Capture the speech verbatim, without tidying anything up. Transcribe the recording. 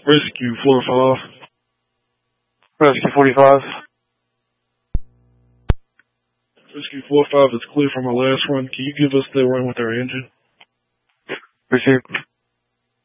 Rescue four five. Rescue forty-five. Rescue four five is clear from our last run. Can you give us the run with our engine? Received.